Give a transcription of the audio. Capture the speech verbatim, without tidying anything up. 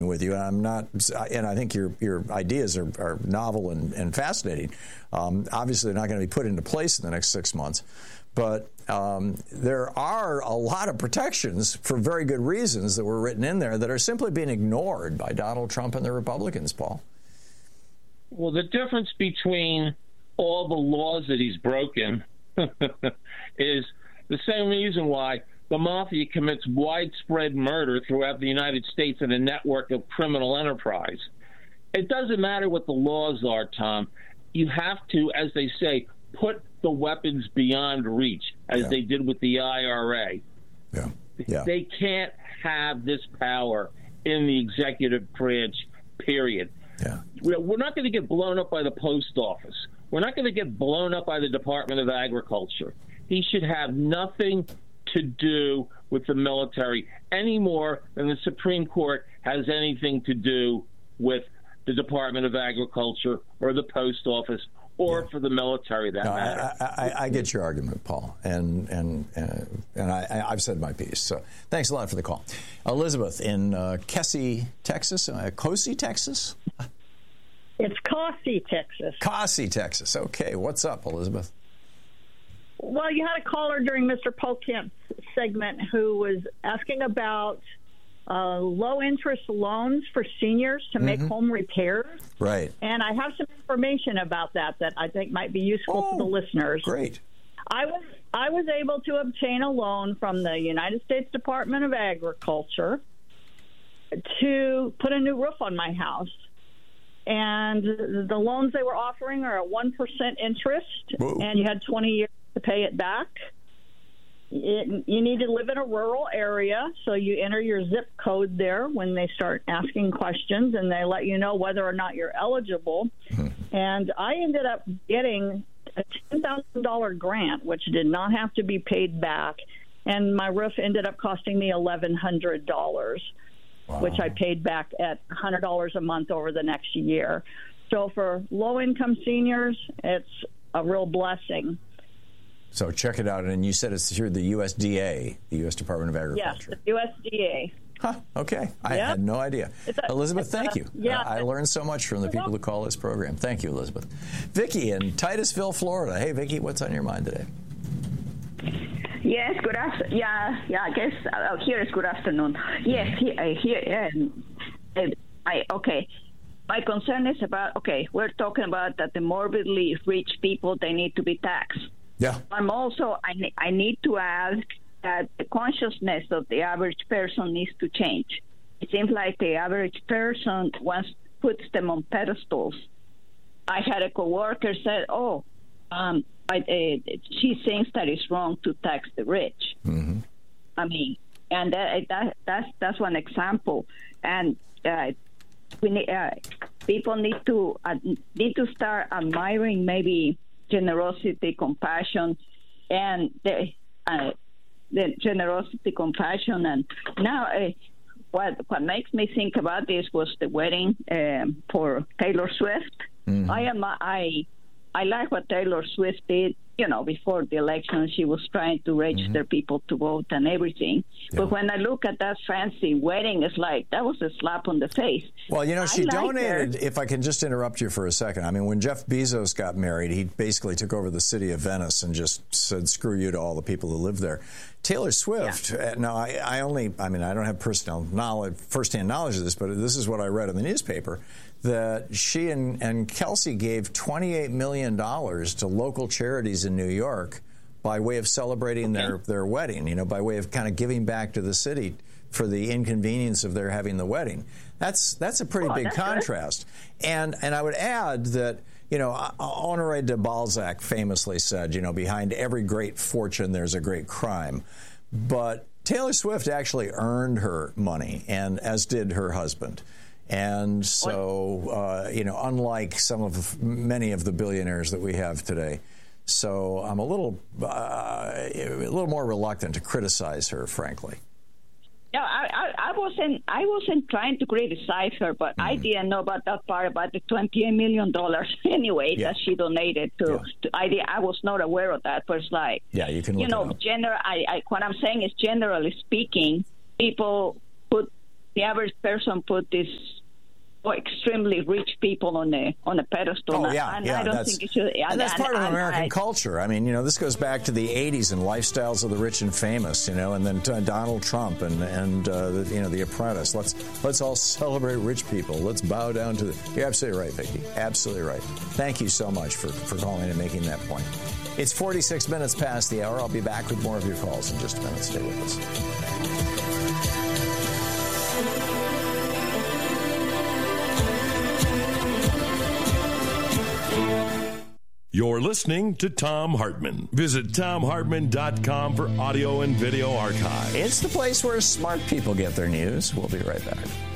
with you. I'm not, and I think your your ideas are, are novel and, and fascinating. Um, obviously, they're not going to be put into place in the next six months. But um, there are a lot of protections for very good reasons that were written in there that are simply being ignored by Donald Trump and the Republicans, Paul. Well, the difference between all the laws that he's broken is the same reason why the mafia commits widespread murder throughout the United States in a network of criminal enterprise. It doesn't matter what the laws are, Tom. You have to, as they say, put the weapons beyond reach, as yeah. they did with the I R A. Yeah. Yeah. They can't have this power in the executive branch, period. Yeah. We're not going to get blown up by the post office. We're not going to get blown up by the Department of Agriculture. He should have nothing to do with the military any more than the Supreme Court has anything to do with the Department of Agriculture or the post office or yeah. for the military, that no, matter. I, I, I get your argument, Paul, and and uh, and I, I've said my piece. So thanks a lot for the call. Elizabeth in uh, Kessie, Texas, uh, Cosey, Texas? It's Cossie, Texas. Cossie, Texas. Okay, what's up, Elizabeth? Well, you had a caller during Mister Polkamp's segment who was asking about uh, low-interest loans for seniors to make mm-hmm. home repairs. Right. And I have some information about that that I think might be useful oh, to the listeners. Great. I was I was able to obtain a loan from the United States Department of Agriculture to put a new roof on my house. And the loans they were offering are at one percent interest, Whoa. and you had twenty years to pay it back. It, you need to live in a rural area, so you enter your zip code there when they start asking questions, and they let you know whether or not you're eligible. Hmm. And I ended up getting a ten thousand dollars grant, which did not have to be paid back, and my roof ended up costing me eleven hundred dollars, wow. which I paid back at one hundred dollars a month over the next year. So for low-income seniors, it's a real blessing. So check it out. And you said it's through the U S D A, the U S Department of Agriculture. Yes, the U S D A. Huh, okay. I yep. had no idea. A, Elizabeth, thank a, you. Yeah, uh, I learned so much from the people who call this program. Thank you, Elizabeth. Vicki in Titusville, Florida. Hey, Vicki, what's on your mind today? Yes, good afternoon. Yeah, yeah, I guess uh, here is good afternoon. Yes, here, uh, here um, uh, I, okay. My concern is about, okay, we're talking about that the morbidly rich people, they need to be taxed. Yeah. I'm also, I, I need to ask that the consciousness of the average person needs to change. It seems like the average person wants puts them on pedestals. I had a coworker said, oh, um, I, uh, she thinks that it's wrong to tax the rich. Mm-hmm. I mean, and that, that that's that's one example. And uh, we need, uh, people need to uh, need to start admiring maybe generosity, compassion, and the, uh, the generosity, compassion, and now uh, what what makes me think about this was the wedding um, for Taylor Swift. Mm-hmm. I am I I like what Taylor Swift did. You know, before the election, she was trying to register mm-hmm. people to vote and everything. Yeah. But when I look at that fancy wedding, it's like that was a slap on the face. Well, you know, she like donated, her. if I can just interrupt you for a second. I mean, when Jeff Bezos got married, he basically took over the city of Venice and just said, screw you to all the people who live there. Taylor Swift, yeah. now, I, I only, I mean, I don't have personal knowledge, firsthand knowledge of this, but this is what I read in the newspaper, that she and, and Kelsey gave twenty-eight million dollars to local charities in New York by way of celebrating okay. their, their wedding, you know, by way of kind of giving back to the city for the inconvenience of their having the wedding. That's that's a pretty oh, big contrast. Good. And and I would add that, you know, Honoré de Balzac famously said, you know, behind every great fortune there's a great crime. But Taylor Swift actually earned her money, and as did her husband. And so, uh, you know, unlike some of many of the billionaires that we have today. So I'm a little, uh, a little more reluctant to criticize her, frankly. Yeah, I, I, I wasn't, I wasn't trying to criticize her, but mm. I didn't know about that part about the twenty-eight million dollars anyway yeah. that she donated to. Yeah. to I, I was not aware of that, but it's like, yeah, you can. Look you know, it up. Gener- I, I, what I'm saying is, generally speaking, people put the average person put this oh, extremely rich people on a on a pedestal. Oh, yeah, and yeah, I don't that's, think it should. And, and that's part and, of American I, culture. I mean, you know, this goes back to the eighties and lifestyles of the rich and famous, you know, and then uh, Donald Trump and and uh, the, you know, The Apprentice. Let's let's all celebrate rich people. Let's bow down to the. You're absolutely right, Vicki. Absolutely right. Thank you so much for for calling and making that point. It's forty-six minutes past the hour. I'll be back with more of your calls in just a minute. Stay with us. You're listening to Thom Hartmann. Visit Thom Hartmann dot com for audio and video archives. It's the place where smart people get their news. We'll be right back.